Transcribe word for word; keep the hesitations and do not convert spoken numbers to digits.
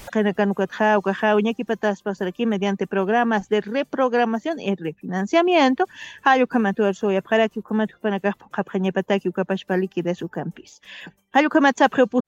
aquí mediante programas de reprogramación y refinanciamiento, hayo kamatu soya para que kamatu para que kapanya pataki kapash paliki de su campis. Hayo kamatsa